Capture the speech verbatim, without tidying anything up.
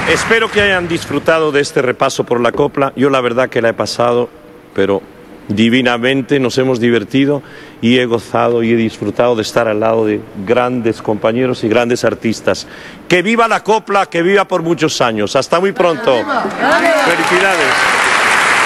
Espero que hayan disfrutado de este repaso por la copla. Yo la verdad que la he pasado, pero divinamente, nos hemos divertido y he gozado y he disfrutado de estar al lado de grandes compañeros y grandes artistas. ¡Que viva la copla, que viva por muchos años! Hasta muy pronto. ¡Felicidades!